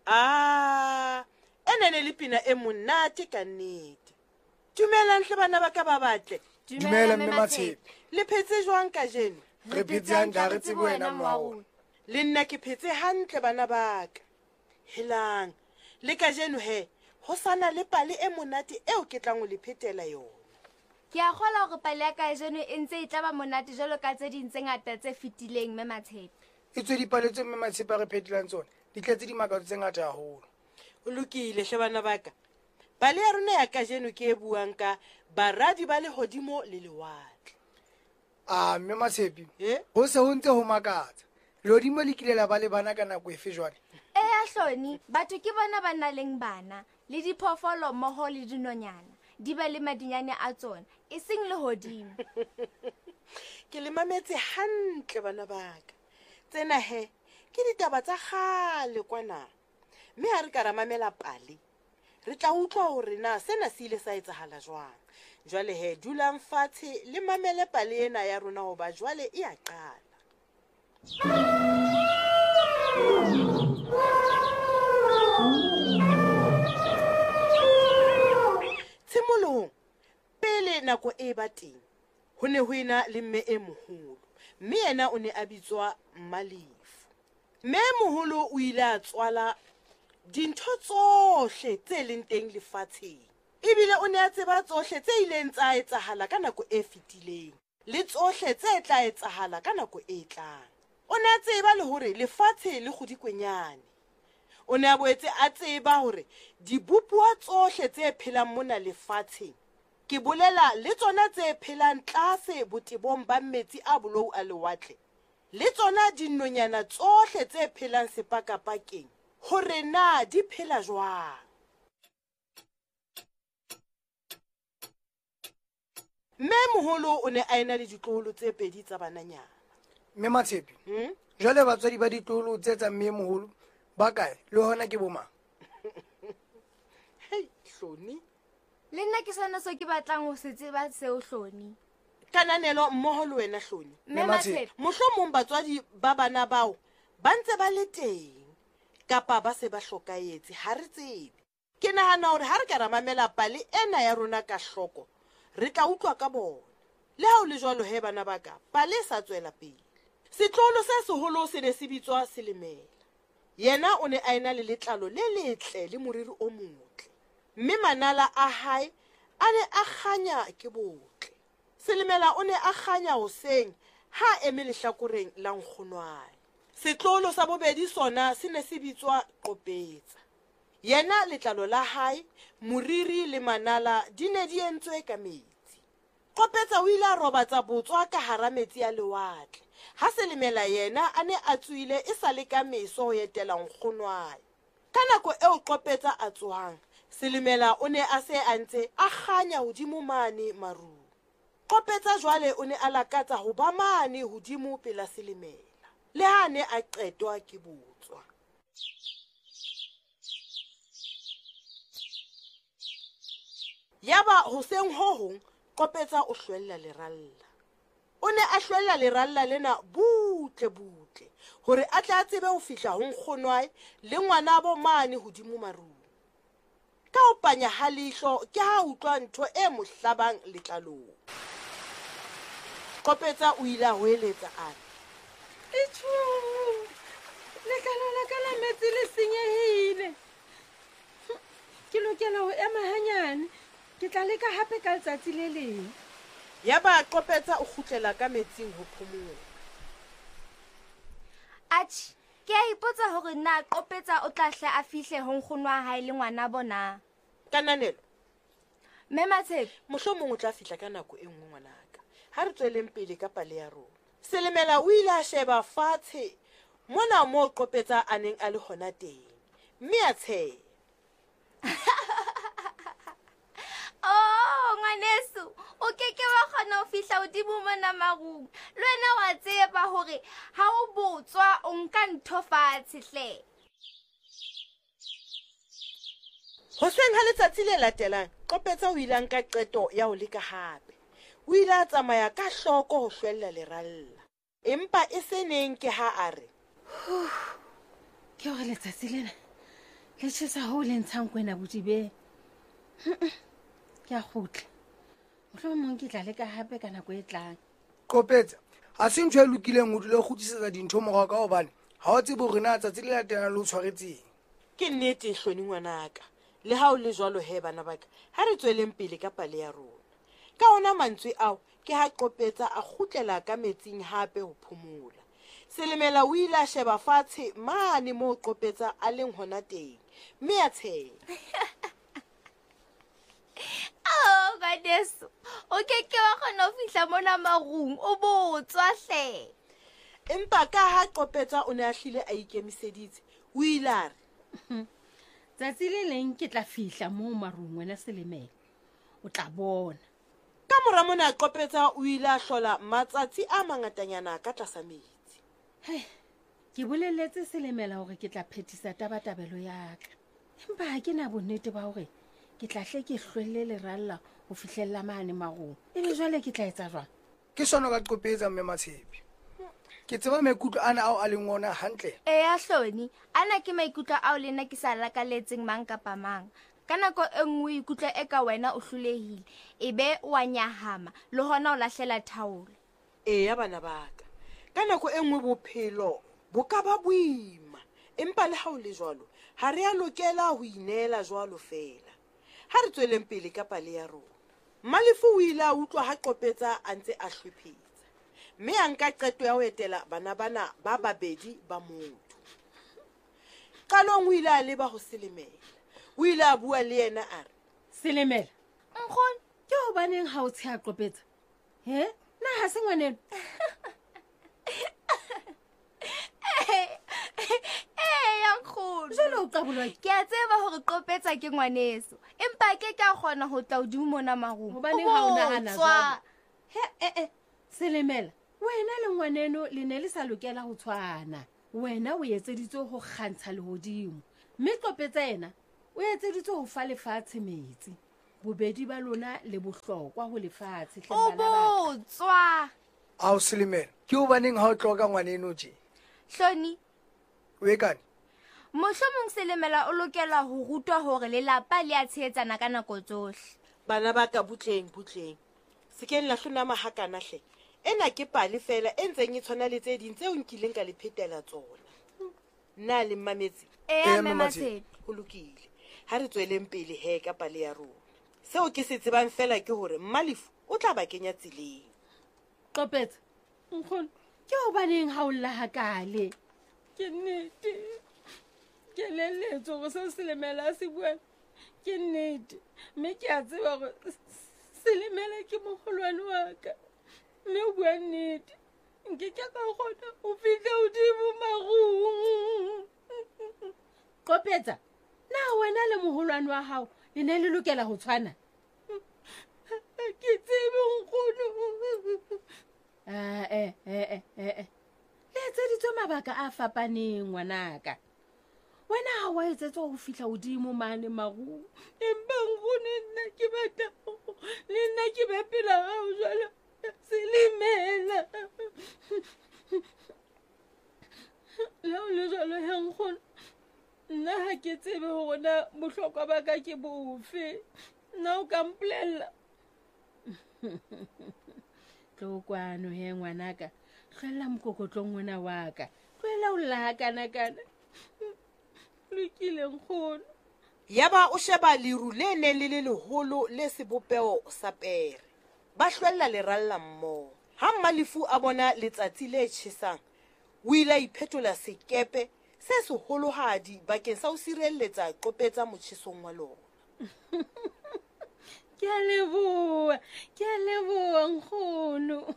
Ene le pina e monate ka nnete. Dumelang hle bana ba ka ba batle. Dumela mme Matshepi. Le phetse jwang ka jeno? Re phetse hantle re tsebe wena mmaona. Le nna ke phetse hantle bana ba ka. Helang. Le ka jeno he, ho sana le pale e monate eo ke tlang ho le phetela yona. Ke a kgola hore pale ya ka jeno e ntse e tla ba monate jalo ka tse ding tse ngata tse fetileng mme Matshepi. E tswe dipale tse mme Matshepi re phetelang tsona. Di tletse di makatso tse ngata haholo. O lokile hle bana ba ka. Pale ya rona ya ka jeno ke e buang ka baradi ba lehodimo le lewatle. Mme Matshepi, ho se ho ntse ho makatsa. Lehodimo le kile la ba le bana ka nako efe jwale? Ya hloni, batho ke bona ba nang le bana le diphoofolo mmoho le dinonyana. Di ba le madinyane a tsona, e seng lehodimo. Ke le mametse hantle bana ba ka. Tsena he, ke ditaba tsa kgale kwana. Mme ha re ka ra mamela pale, re tla utlwa hore na sena se ile sa etsahala jwang. Jwale he, dulang fatshe le mamele pale ena ya rona hoba jwale e a qala. Tshimolong, pele nako e ba teng, ho ne ho ena le mme e moholo, mme yena o ne a bitswa Mmalefu. Mme moholo o ile a tswala dintho tsohle tse leng teng lefatsheng. Ebile o ne a tseba tsohle tse ileng tsa etsahala ka nako e fetileng, le tsohle tse tla etsahala ka nako e tlang. O ne a tseba le hore lefatshe le godikwenyane. O ne a boetse a tseba hore dibupuwa tsohle tse phelang mona lefatsheng, ke bolela le tsona tse phelang tlase botebong ba metsi a bolou a lewatle, le tsona dinonyana tsohle tse phelang sepakapakeng, hore na di phela jwang. Mme moholo o ne a ena le ditloholo tse pedi tsa bananyana. Mme Matshepi, jwale batswadi ba ditloholo tse tsa mme moholo ba kae le hona ke bomang? Hei, Hloni. Le nna ke sona seo ke batlang ho se tseba seo Hloni. Kananelo mmoho le wena Hloni. Mme Matshepi, Mohlomong batswadi ba bana bao ba ntse ba le teng kapa ba se ba hlokahetse, ha re tsebe. Ke nahana hore ha re ka ra mamela pale ena ya rona ka hloko, re tla utlwa ka bona. Le ha o le jwalo he bana ba ka, pale sa tswela pele. Setloholo se seholo se ne se bitswa Selemela. Yena o ne a ena le letlalo le letle le moriri o motle, mme manala a hae a ne a kganya ke botle. Selemela o ne a kganya hoseng ha eme lehlakoreng la nkgonwane. Setloholo sa bobedi sona se ne se bitswa Qopetsa. Yena letlalo la hae, moriri le manala di ne di entswe ka metsi. Qopetsa o ile a robatsa botswa ka hara metsi a lewatle, ha Selemela yena a ne a tswile e sa le ka meso ho etela nkgonwane. Ka nako eo Qopetsa a tsohang, Selemela o ne a se a ntse a kganya hodimo mane marung. Qopetsa jwale o ne a lakatsa ho ba mane hodimo pela Selemela, le ha ne a qetwa ke botswa. Yaba hoseng ho hong, Qopetsa o hlwella leralla. O ne a hlwella leralla lena butle butle, hore a tla tsebe ho fihla ho nkgonwae le ngwana bo mane hodimo marung. Ka ho panya ha leihlo ke ha utlwa ntho e mo hlabang letlalong. Qopetsa o ile a hoeletsa a re, letlalo la ka la metsi le senyehile. Ke lokela ho ema hanyane, ke tla leka hape ka letsatsi le leng. Yaba Qopetsa o kgutlela ka metsing ho phomola. Atjhe, ke a ipotsa hore na Qopetsa o tla hle a fihle ho nkgono wa hae le ngwana bona. Kananelo, Mme Matshepi, mohlomong o tla fihla ka nako e nngwe ngwanaka. Ha re tsweleng pele ka pale ya rona. Selemela o ile a sheba fatshe mona moo Qopetsa a neng a le hona teng, mme a tsheha. Oh, ngwaneso, o keke wa kgona ho fihla hodimo mona marung. Le wena wa tseba hore ha o botswa o nka ntho fatshe hle. Hoseng ha letsatsi le latelang, Qopetsa o ile a nka qeto ya ho leka hape. O ile a tsamaya ka hloko ho hlwella leralla, empa e se neng ke ha a re, Ke hore letsatsi lena le tshesa ho le ntshang kwena bodibe ke a khutla mohlomong ke tla leka hape ka nako e tlang. Qopetsa ha se ntho e lokileng ho dula o kgutlisetsa dintho morao ka hobane ha o tsebe hore na tsatsi le latelang le o tshwaretseng. Ke nnete hloni ngwanaka le ha o le jwalo he bana baka ha re tsweleng pele ka pale ya rona ka ona mantswe ao ke ha Qopetsa a kgutlela ka metsing hape ho phomola. Selemela o ile a sheba fatshe mane moo Qopetsa a leng hona teng mme a tsheha. Oh ngwaneso o keke wa kgona ho fihla mona marung o botswa hle. Empa ka ha Qopetsa o ne a hlile a ikemiseditse o ile a re tsatsi le leng ke tla fihla moo marung wena Selemela o tla bona. ka mora mona Qopetsa o ile a hlola matsatsi a mangatanyana ka tlasa metsi. Ke boleletse Selemela hore ke tla phethisa tabatabelo ya ka empa ha ke na bonnete ba hore ke tla hle ke hlwelle leralla ho fihlella mane marung ebe jwale ke tla etsa jwang. Ke sona ka Qopetsa mme Matshepi ke tseba maikutlo ana ao a leng ona hantle. Ya hloni ana ke maikutlo ao lena ke sa lakaletseng mang kapa mang. Ka nako e nngwe ikutlwa eka wena o hlulehile ebe wa nyahama le hona o lahlela thaolo. Ya bana baka ka nako e nngwe bophelo bo ka ba boima empa le ha o le jwalo ha re a lokela ho inela jwalo fela. Ha re tsweleng pele ka pale ya rona. Malefu o ile a utlwa ha Qopetsa a ntse a hlophisa mme a nka qeto ya ho etela bana ba babedi ba motho. Qalong o ile a leba ho Selemela o ile a bua le yena a re Selemela nkgono ke hobaneng ha o tsheha Qopetsa na ha se ngwaneno. Jwale o qabolwa ke a tseba hore Qopetsa ke ngwaneso empa ke ka kgona ho tla hodimo mona marung hobaneng ha o nahana jwalo. Selemela wena le ngwaneno le ne le sa lokela ho tshwana. Wena o etseditswe ho kgantsha lehodimo mme Qopetsa yena o etseditswe ho fa lefatshe metsi. Bobedi ba lona le bohlokwa ho lefatshe hle bana ba. Botswa Ao Selemela ke hobaneng ha o tloka ngwaneno je. hloni O ekane mohlomong Selemela o lokela ho rutwa hore lelapa le a tshehetsana ka nako tsohle. bana ba ka butleng se ke la hlonama hakana hle ena ke pale fela e ntseng e tshwana le tse ding tseo nkileng ka le phetela tsona. Nna le mmametse Mme Matshepi ho lokile ha re tsweleng pele he ka pale ya rona. Seo ke se tsebang fela ke hore Mmalefu o tla ba kenya tseleng. Qopetsa nkgono ke hobaneng ha o lla hakale. Ke nnete ke leletso go se Selemela a se bua ke nnete mme ke a tseba gore Selemela ke mogolwane wa ka mme o bua nnete nke ke ka kgona ho fihla hodimo marung. Qopetsa na wena le mogolwane wa hao le ne le lokela ho tshwana. Ke tsebe nkgono. Le etseditswe mabaka a fapaneng ngwanaka. Wena ha wa etsetswa ho fihla hodimo mane marung empa nkgono nna ke batla le nna ke be pela hao jwalo Selemela. Le ho le jwalo he nkgono nna ha ke tsebe hore na bohlokwa ba ka ke bofe. Nna o ka mpolella. Tlokwano he ngwanaka hlwella mokokotlong wena wa ka tlohela o lla kana lokile nkgono. Yaba o sheba leru le ne le leholo le sebopeo sa pere ba hlwella leralla mmoho. Ha Mmalefu a bona letsatsi le tjhesang o ile a iphetola sekepe se seholohadi bakeng sa ho sirelletsa Qopetsa motjhesong wa lona. Ke a leboha nkgono.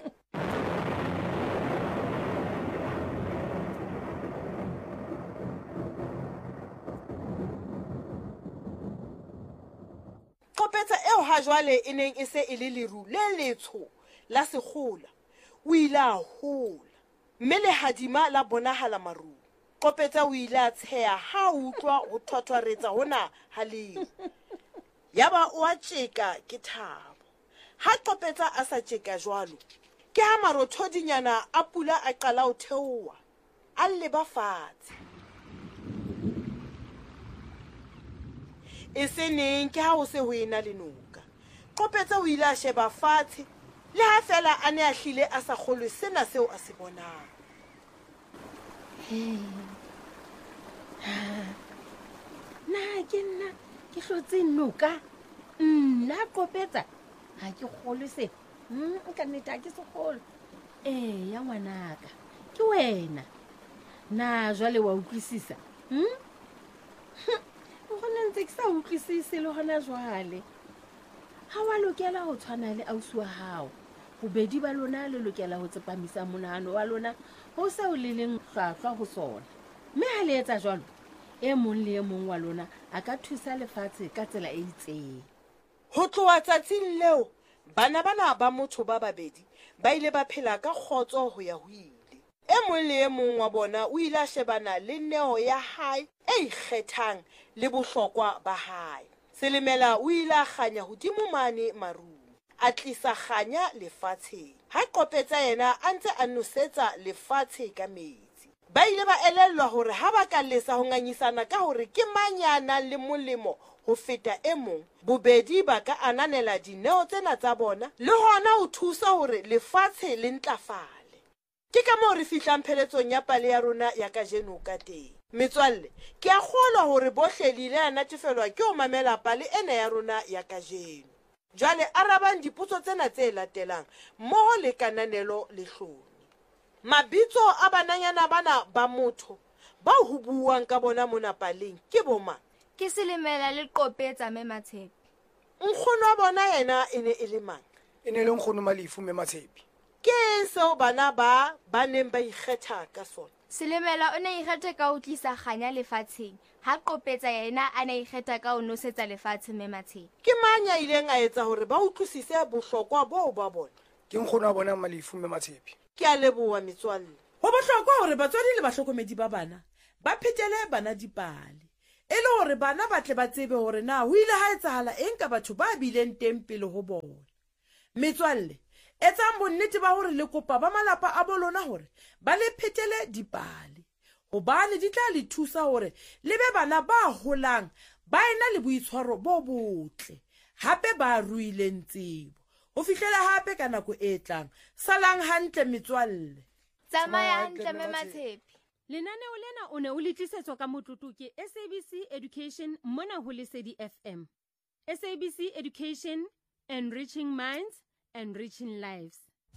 Qopetsa eo ha jwale e neng e se e le leru le letsho la sekgola o ile a hola mme lehadima la bonahala marung. Qopetsa o ile a tsheha ha utlwa ho thwathwaretsa hona ha leng. Yaba o a tjeka ke thabo. Ha Qopetsa a sa tjeka jwalo ke ha marothodinyana a pula a qala ho theoha a leba fatshe. e se neng ke ha o se ho ena le noka. Qopetsa o ile a sheba fatshe le ha fela a ne a hlile a sa kgolwe sena seo a se bonang. Na ke nna ke hlotse noka nna Qopetsa ha ke kgolwe se ka nnete ha ke se kgolwe. Ya ngwanaka ke wena na jwale wa utlwisisa gona ntse ke sa utlwisise le hona jwale. Ha wa lokela ho tshwana le ausi wa hao. Bobedi ba lona le lokela ho tsepamisa monahano wa lona ho sa o le leng hlwahlwa ho sona. Mme ha le etsa jwalo e mong le e mong wa lona a ka thusa lefatshe ka tsela e itseng. Ho tloha tsatsing leo bana ba motho ba babedi ba ile ba phela ka kgotso ho ya ho ile. E mong le e mong wa bona o ile a shebana le neo ya hae e ikgethang le bohlokwa ba hae. Selemela o ile a kganya hodimo mane marung, a tlisa kganya lefatsheng. Ha Qopetsa yena a ntse a nosetsa lefatshe ka metsi. Ba ile ba elellwa hore ha ba ka lesa ho nganyisana ka hore ke manyana le molemo ho feta e mong, bobedi ba ka ananela dineo tsena tsa bona le hona ho thusa hore lefatshe le ntlafale. Ke ka moo re fihlang pheletsong ya pale ya rona ya kajeno ka teng. Metswalle, ke a kgolwa hore bohle le ile a natefelwa ke ho mamela pale ena ya rona ya kajeno. Jwale arabang dipotso tsena tse latelang mmoho le kananelo le hloni. Mabitso a bananyana bana ba motho ba ho buang ka bona mona paleng ke boma. Ke Selemela le Qopetsa me Matshepi. Nkgono wa bona yena e ne e le mang? E ne le nkgono Malefu me Matshepi. Ke seo bana ba neng ba ikgetha ka sona. Selemela o ne ikgetha ka ho tlisa kganya lefatsheng, ha Qopetsa yena a ne ikgetha ka ho nosetsa lefatshe me Matshepi. Ke mang ya ileng a etsa hore ba utlwisise bohlokwa bo ba bona? Ke nkgono wa bona Malefu me Matshepi. Ke a leboha metswalle. Ho bohlokwa hore batswadi le bahlokomedi ba bana ba phethele bana dipale, e le hore bana ba tle ba tsebe hore na ho ile ha etsahala eng ka batho ba bileng teng pele ho bona. Metswalle, etsang bonnete ba hore le kopa ba malapa a bolona hore ba le phethele dipale, hobane di tla le thusa hore le be bana ba holang ba ena le boitshwaro bo botle, hape ba ruileng tsebo ho fihlela hape ka nako e tlang. Salang hantle metswalle. Tsamaya hantle me Matshepi. Lenaneo lena o ne o le tlisetswa ka motlotlo ke SABC Education mona ho Lesedi FM. SABC Education, enriching minds, enriching lives.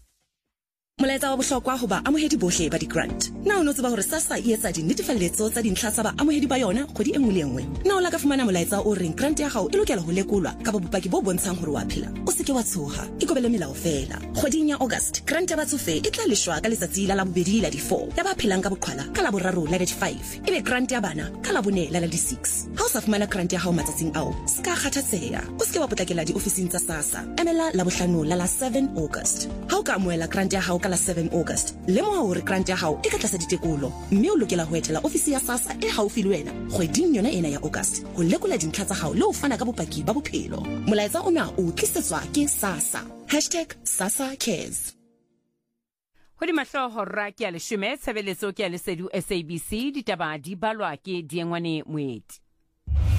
Molaetsa wa bohlokwa ho ba amohedi bohle ba di-grant. Na o no tseba hore SASSA e etsa dinnetefalletso tsa dintlha tsa ba amohedi ba yona kgwedi e nngwe le nngwe. Na o la ka fumana molaetsa o reng grant ya hao e lokela ho lekolwa ka bopaki bo bontshang hore wa phela. O se ke wa tshoha, ikobele melao fela. Kgweding ya August, grant ya batsofe e tla leshwa ka letsatsi la bobedi la di 4 ya ba phelang ka boqhwala ka la boraro la di 5. Ebe grant ya bana ka la bone la di 6. Ha o sa fumana grant ya hao matsatsing ao, ska kgathatseha. O se ke wa potlakela diofising tsa SASSA. Emela la bohlano la 7 August. Ha o ka amohela grant ya hao ka la 7 August, lemoha hore grant ya hao e ka tlasa ditekolo, mme o lokela ho etela ofisi ya SASSA e haufi le wena kgweding yona ena ya August ho lekola dintlha tsa hao le ho fana ka bopaki ba bophelo. Molaetsa ona o tlisetswa ke SASSA #SASSAcares. Ho di mahlohorra ke a leshome, tshebeletso ke a Lesedi SABC, ditaba di balwa ke Diengwane Moeti.